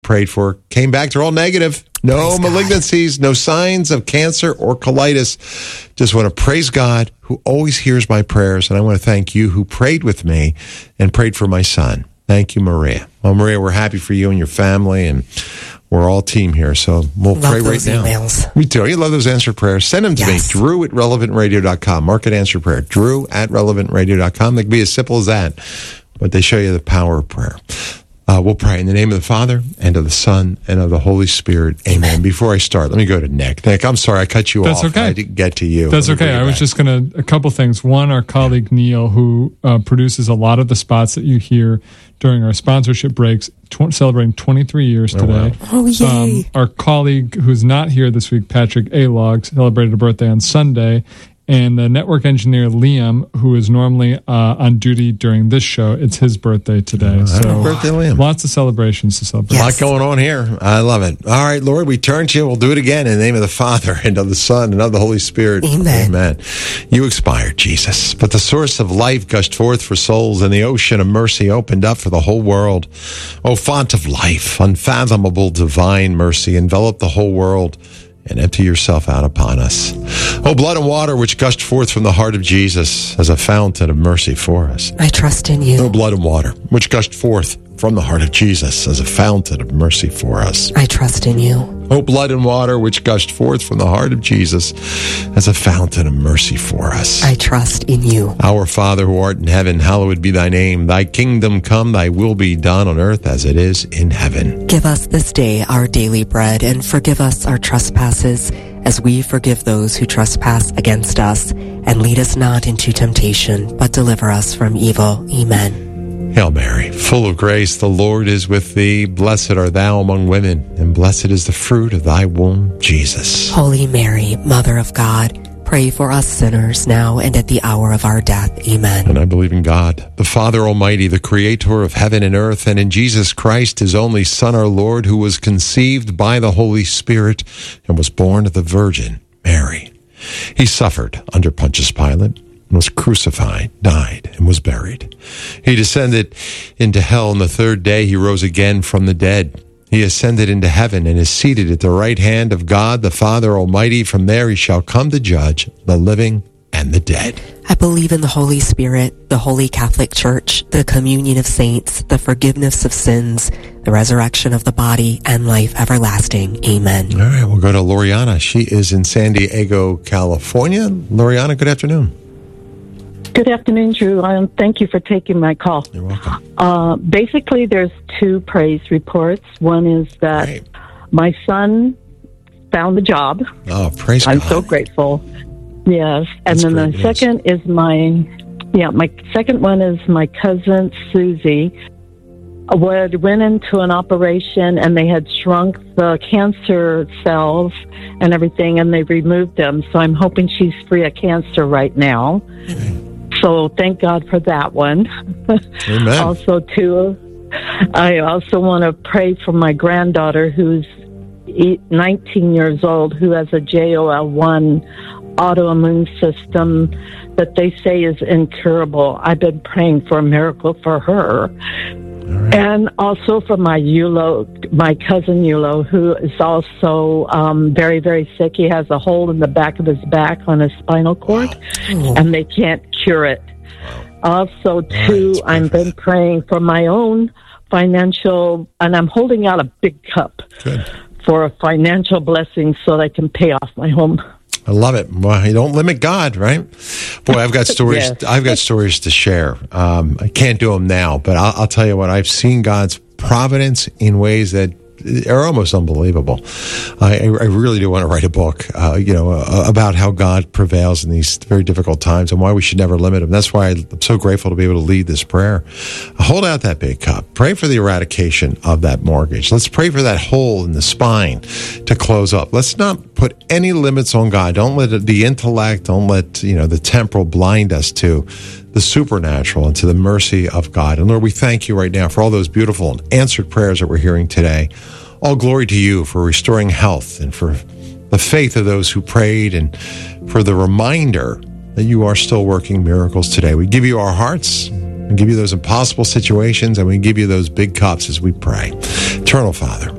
prayed for came back. They're all negative. No malignancies, no signs of cancer or colitis. Just want to praise God who always hears my prayers. And I want to thank you who prayed with me and prayed for my son. Thank you, Maria. Well, Maria, we're happy for you and your family, and we're all team here. So we'll pray right now. Emails. Me too. You love those answered prayers. Send them to me. Drew at relevantradio.com. Mark it answered prayer. Drew at relevantradio.com. They can be as simple as that, but they show you the power of prayer. We'll pray in the name of the Father, and of the Son, and of the Holy Spirit. Amen. Before I start, let me go to Nick. Nick, I'm sorry I cut you off. That's okay. I didn't get to you. That's okay. I was just going to, a couple things. One, our colleague Neil, who produces a lot of the spots that you hear during our sponsorship breaks, celebrating 23 years today. Wow. Oh, yay. Our colleague who's not here this week, Patrick Alog, celebrated a birthday on Sunday. And the network engineer, Liam, who is normally on duty during this show, it's his birthday today. Happy birthday, Liam. Lots of celebrations to celebrate. Yes. A lot going on here. I love it. All right, Lord, we turn to you. We'll do it again in the name of the Father, and of the Son, and of the Holy Spirit. Amen. Amen. You expired, Jesus, but the source of life gushed forth for souls, and the ocean of mercy opened up for the whole world. O font of life, unfathomable divine mercy, envelop the whole world, and empty yourself out upon us. O blood and water which gushed forth from the heart of Jesus as a fountain of mercy for us. I trust in you. O blood and water which gushed forth from the heart of Jesus as a fountain of mercy for us. I trust in you. O blood and water which gushed forth from the heart of Jesus as a fountain of mercy for us. I trust in you. Our Father who art in heaven, hallowed be thy name. Thy kingdom come, thy will be done on earth as it is in heaven. Give us this day our daily bread, and forgive us our trespasses, as we forgive those who trespass against us. And lead us not into temptation, but deliver us from evil. Amen. Hail Mary, full of grace, the Lord is with thee. Blessed art thou among women, and blessed is the fruit of thy womb, Jesus. Holy Mary, Mother of God, pray for us sinners now and at the hour of our death. Amen. And I believe in God, the Father Almighty, the creator of heaven and earth, and in Jesus Christ, his only Son, our Lord, who was conceived by the Holy Spirit and was born of the Virgin Mary. He suffered under Pontius Pilate, and was crucified, died, and was buried. He descended into hell, and the third day he rose again from the dead. He ascended into heaven and is seated at the right hand of God, the Father Almighty. From there he shall come to judge the living and the dead. I believe in the Holy Spirit, the Holy Catholic Church, the communion of saints, the forgiveness of sins, the resurrection of the body, and life everlasting. Amen. All right, we'll go to Loriana. She is in San Diego, California. Loriana, good afternoon. Good afternoon, Drew. Thank you for taking my call. You're welcome. Basically, there's two praise reports. One is that my son found a job. Oh, praise God. I'm so grateful. Yes. That's and then the second is my second one is my cousin Susie went into an operation, and they had shrunk the cancer cells and everything, and they removed them. So I'm hoping she's free of cancer right now. So thank God for that one. Amen. Also, too, I also want to pray for my granddaughter who's 19 years old, who has a JOL1 autoimmune system that they say is incurable. I've been praying for a miracle for her. Right. And also for my cousin Yulo, who is also very, very sick. He has a hole in the back of his back on his spinal cord, and they can't cure it. Also, too, I've been praying for my own financial, and I'm holding out a big cup for a financial blessing so that I can pay off my home. I love it. Well, you don't limit God, right? Boy, I've got stories. Yes. I've got stories to share. I can't do them now, but I'll tell you what. I've seen God's providence in ways that are almost unbelievable. I really do want to write a book, about how God prevails in these very difficult times and why we should never limit him. That's why I'm so grateful to be able to lead this prayer. Hold out that big cup. Pray for the eradication of that mortgage. Let's pray for that hole in the spine to close up. Let's not put any limits on God. Don't let the intellect, don't let, the temporal blind us to the supernatural and to the mercy of God. And Lord, we thank you right now for all those beautiful and answered prayers that we're hearing today. All glory to you for restoring health and for the faith of those who prayed and for the reminder that you are still working miracles today. We give you our hearts and give you those impossible situations, and we give you those big cups as we pray. Eternal Father,